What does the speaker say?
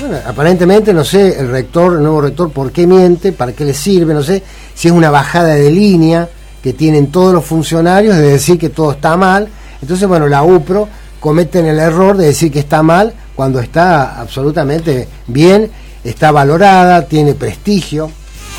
Bueno, aparentemente no sé el nuevo rector, por qué miente, para qué le sirve, no sé si es una bajada de línea que tienen todos los funcionarios de decir que todo está mal. Entonces, bueno, la UPRO cometen el error de decir que está mal cuando está absolutamente bien, está valorada, tiene prestigio.